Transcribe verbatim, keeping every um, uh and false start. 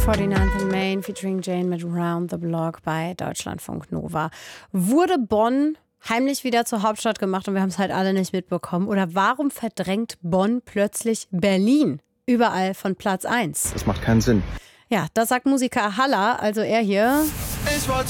forty-ninth in Main featuring Jane mit Round the Block bei Deutschlandfunk Nova. Wurde Bonn heimlich wieder zur Hauptstadt gemacht und wir haben es halt alle nicht mitbekommen? Oder warum verdrängt Bonn plötzlich Berlin überall von Platz eins? Das macht keinen Sinn. Ja, das sagt Musiker Halla, also er hier. Ich wollte